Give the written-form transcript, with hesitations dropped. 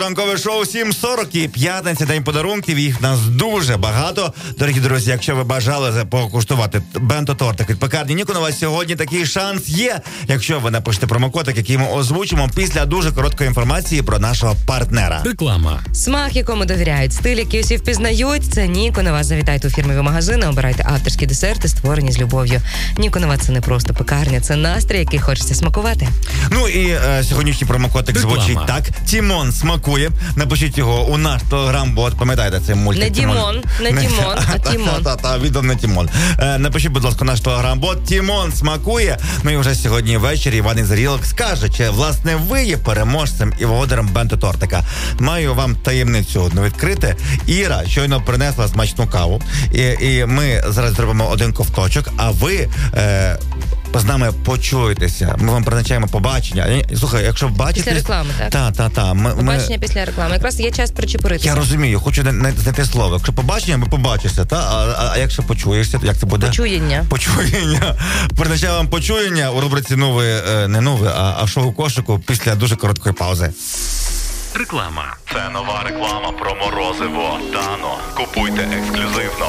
Ранкове шоу 7.40 і п'ятниця, день подарунків, їх в нас дуже багато. Дорогі друзі, якщо ви бажали покуштувати бенто-тортик від пекарні Нікон, у вас сьогодні такий шанс є, якщо ви напишете промокод, який ми озвучимо після дуже короткої інформації про нашого партнера. Реклама. Смак, якому довіряють, стиль, який усі впізнають, це Ніконова. Завітайте у фірмові магазини, обирайте авторські десерти, створені з любов'ю. Ніконова – це не просто пекарня, це настрій, який хочеться смакувати. Ну і сьогоднішній промокодик звучить так. Тімон смакує. Напишіть його у наш телеграм-бот. Пам'ятаєте цей мультик? Не Дімон, а Тімон. Та, відео не Тімон. Напишіть, будь ласка, наш телеграм-бот. Тімон смакує. Ну і вже сьогодні ввечері Іван із Рілок скаже, чи, власне, ви є переможцем і володарем бенто-тортика. Маю вам таємницю одну відкрити. Іра щойно принесла смачну каву. І ми зараз зробимо один ковточок, а ви... з нами почуєтеся. Ми вам призначаємо побачення. Слухай, якщо бачите... Після реклами, так? Так. Побачення після реклами. Якраз є час причепуритися. Я розумію, хочу знайти слово. Якщо побачення, ми побачишся, а якщо почуєшся, то як це буде? Почуєння. Призначаю вам почуєння у рубриці не нове, а шоу кошику після дуже короткої паузи. Реклама. Це нова реклама про морозиво Дано. Купуйте ексклюзивно